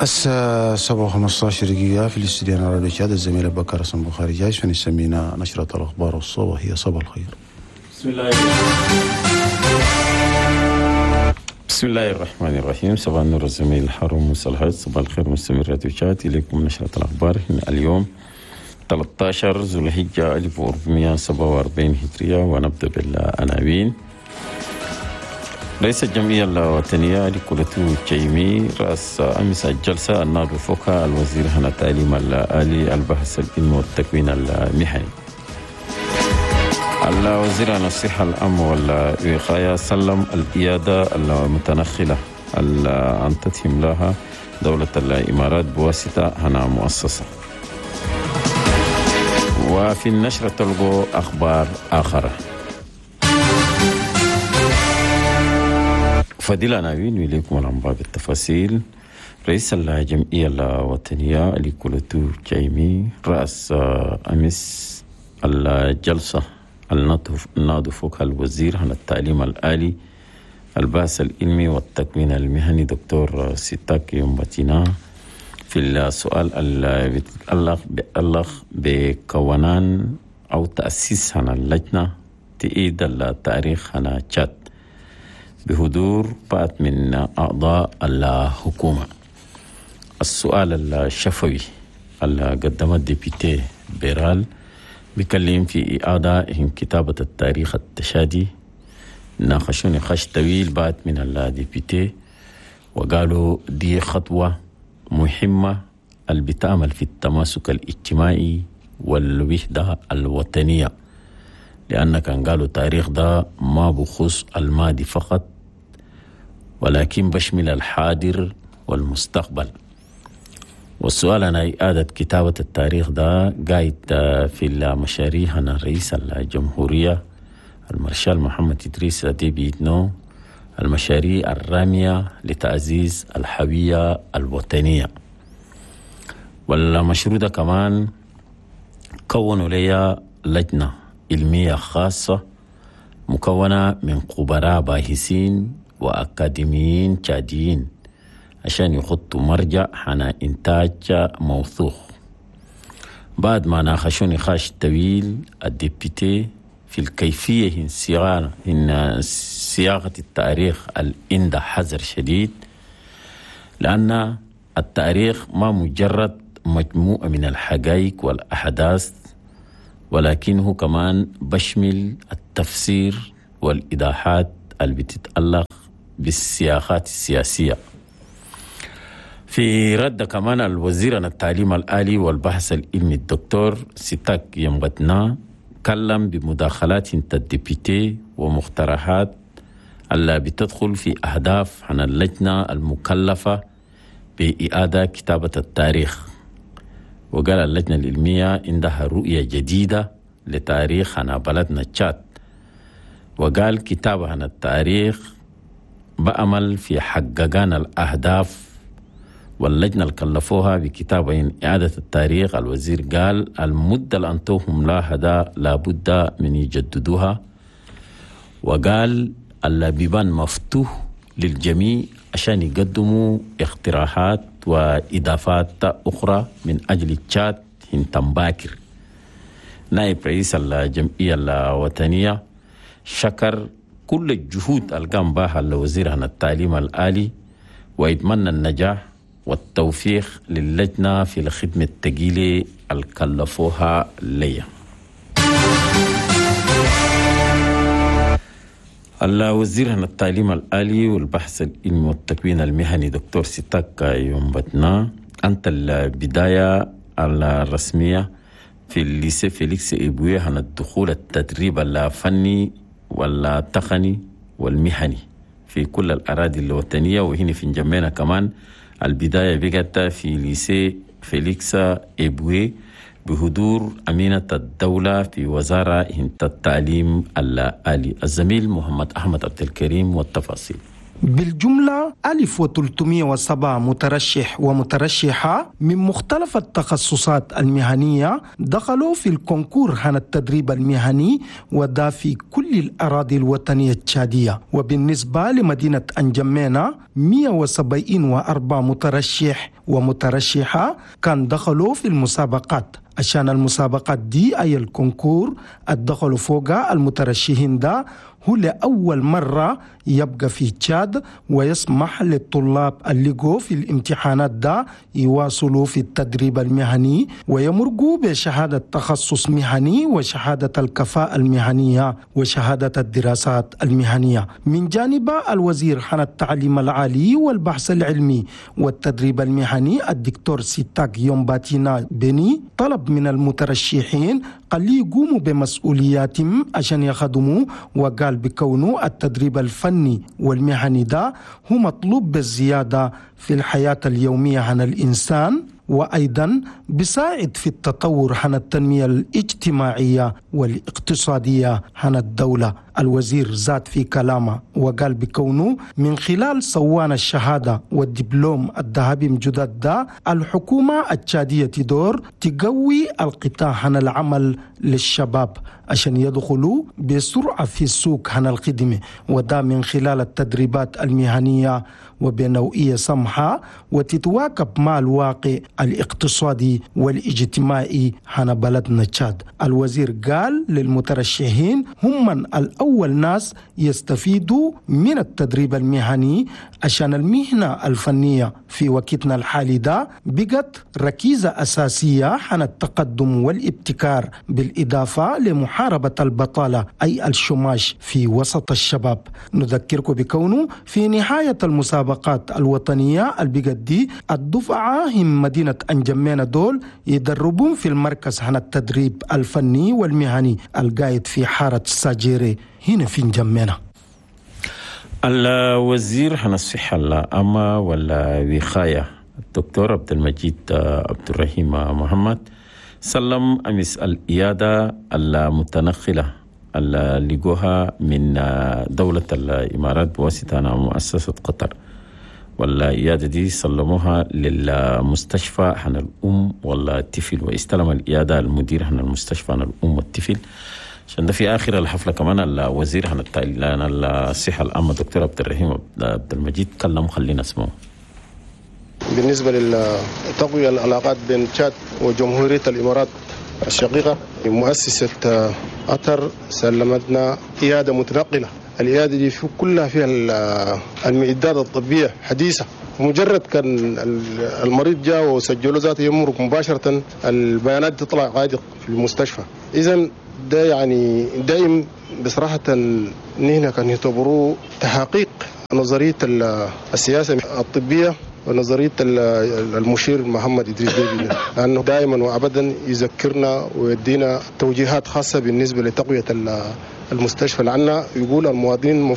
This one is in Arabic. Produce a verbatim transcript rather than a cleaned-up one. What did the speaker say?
الساعة سبعة وخمسة عشر دقيقة في الاستديو على راديو تشاد. الزميل أبو بكر حسن بخاري جايز فنسمينا نشرة الأخبار والصبح هي صباح الخير. بسم الله بسم الله الرحمن الرحيم. صباح النور الزميل حرم وصلاحات. صباح الخير مستمر راديو تشاد. إليكم نشرة الأخبار اليوم ثلاثة عشر ذو الحجة ألف وأربعمائة وسبعة وأربعين هجرية، ونبدأ بالعناوين. رئيس الجمعية الوطنية لكولتو تشيمي رأس أمس الجلسة النائب فوقها الوزير هنا التعليم الآلي البحث العلمي والتكوين المهني. الوزير عن الصحة العامة والوقاية سلم القيادة المتنخلة أن تتهم لها دولة الإمارات بواسطة هنا مؤسسة. وفي النشرة تلقوا أخبار آخرى. فضيلة عناوين وإليكم الأنباء بالتفاصيل. رئيس الجمعية الوطنية لكولتو تشيمي رأس أمس الجلسة النائب فوق الوزير عن التعليم الآلي البحث العلمي والتكوين المهني دكتور سيتاك يومباتينا في السؤال اللي بيتعلق بكونان أو تأسيس عن اللجنة تأييد التاريخ عن تشاد بحضور بعض من أعضاء الحكومة. السؤال الشفوي اللي قدمت ديبيتي بيرال بيكلم في إعادة كتابة التاريخ التشادي. ناقشوا نقاش طويل بعض من الديبيتي وقالوا دي خطوة مهمة اللي بتعمل في التماسك الاجتماعي والوحدة الوطنية، لأن كان قالوا التاريخ ده ما بخص الماضي فقط ولكن بشمل الحاضر والمستقبل. والسؤال عن إعادة كتابة التاريخ ده قايد في المشاريع عن رئيس الجمهورية المارشال محمد إدريس ديبي إتنو المشاريع الرامية لتعزيز الهوية الوطنية. والمشروع ده كمان كونوا لي لجنة علمية خاصة مكونة من خبراء باحثين وأكاديميين تشاديين عشان يخطوا مرجع عن إنتاج موثوق. بعد ما ناقشوا نقاش طويل الديبيتي في الكيفية إن صياغة التاريخ عند حذر شديد، لأن التاريخ ما مجرد مجموعة من الحقائق والأحداث، ولكنه كمان بشمل التفسير والإيضاحات اللي بتتعلق بالسياقات السياسية. في رد كمان الوزير عن التعليم الآلي والبحث العلمي الدكتور سيتاك يومباتينا كلم بمداخلات الديبيتي ومقترحات اللي بتدخل في أهداف عن اللجنة المكلفة بإعادة كتابة التاريخ. وقال اللجنة العلمية عندها رؤية جديدة لتاريخ عن بلدنا تشاد، وقال كتابة عن التاريخ بأمل في حققان الأهداف. واللجنة اللي كلفوها بكتابة إعادة التاريخ الوزير قال المدة اللي أنتوهم لها دا لابد من يجددوها، وقال البيبان مفتوح للجميع عشان يقدموا اقتراحات وإضافات أخرى من أجل تشاد هنتم باكر. نائب رئيس الجمعية الوطنية شكر كل الجهود القام بها الوزير عن التعليم الآلي ويتمنى النجاح والتوفيق للجنة في الخدمة الثقيلة الكلفوها ليا. الوزير عن التعليم الآلي والبحث العلمي والتكوين المهني دكتور سيتاك يومباتينا أنت البداية الرسمية في الليسي فيليكس إبويه عن الدخول التدريب الفني والتقني والمهني في كل الأراضي الوطنية، وهنا في نجمينا كمان البداية بقت في ليسي فيليكس إبويه بحضور أمينة الدولة في وزارة التعليم الآلي الزميل محمد أحمد عبد الكريم والتفاصيل. بالجملة ألف وثلاثمائة وسبعة مترشح ومترشحة من مختلف التخصصات المهنية دخلوا في الكونكور عن التدريب المهني وده في كل الأراضي الوطنية التشادية. وبالنسبة لمدينة أنجمينا مئة وسبعين وأربعة مترشح ومترشحة كان دخلوا في المسابقات. عشان المسابقات دي أي الكونكور الدخلوا فوق المترشحين ده هو لأول مرة يبقى في تشاد، ويسمح للطلاب اللي جو في الامتحانات ده يواصلوا في التدريب المهني ويمرقوا بشهادة تخصص مهني وشهادة الكفاءة المهنية وشهادة الدراسات المهنية. من جانب الوزير عن التعليم العالي والبحث العلمي والتدريب المهني الدكتور سيتاك يومباتينا بني طلب من المترشحين قال يقوموا بمسؤولياتهم عشان يخدموا، وقال بكونه التدريب الفني والمهني ده هو مطلوب بالزيادة في الحياة اليومية عن الإنسان، وأيضا بيساعد في التطور عن التنمية الاجتماعية والاقتصادية عن الدولة. الوزير زاد في كلامه وقال بكونه من خلال صوان الشهادة والدبلوم الذهبي مجدد ده الحكومة التشادية دور تقوي القطاع عن العمل للشباب عشان يدخلوا بسرعة في السوق عن الخدمة، وده من خلال التدريبات المهنية وبنوعية سمحة وتتواكب مع الواقع الاقتصادي والاجتماعي عن بلدنا تشاد. الوزير قال للمترشحين هم من الأول ناس يستفيدوا من التدريب المهني عشان المهنة الفنية في وقتنا الحالي ده بقت ركيزة أساسية عن التقدم والابتكار، بالإضافة لمحاربة البطالة أي الشماش في وسط الشباب. نذكركم بكونه في نهاية المسابقات الوطنية البقدي الدفعة هم مدينة أنجمينا دول يدربون في المركز عن التدريب الفني والمهني القايد في حارة ساجيري هنا في نجمينا. الوزير عن الصحة العامة والوقاية الدكتور عبد المجيد عبد الرحيم محمد سلم أمس الإيادة المتنقلة اللي لقوها من دولة الإمارات بواسطة مؤسسة قطر، والإيادة دي سلموها للمستشفى عن الأم والطفل، واستلم الإيادة المدير عن المستشفى عن الأم والطفل. عشان ده في آخر الحفلة كمان الوزير عن الصحة العامة دكتور عبد الرحيم عبد المجيد كلم، خلينا اسمه. بالنسبة لتقوية العلاقات بين تشاد وجمهورية الإمارات الشقيقة، مؤسسة قطر سلمتنا إيادة متنقلة. الإيادة دي في كلها فيها المعدات الطبية حديثة، ومجرد كان المريض جاء وسجله ذاته يمرق مباشرة البيانات تطلع قاعدة في المستشفى. إذن ده يعني دائم بصراحة نحن كان يعتبروه تحقيق نظرية السياسة الطبية ونظرية المشير محمد إدريس ديبي، لأنه دائما وأبدا يذكرنا ويدينا توجيهات خاصة بالنسبة لتقوية المستشفى، لأنه يقول المواطنين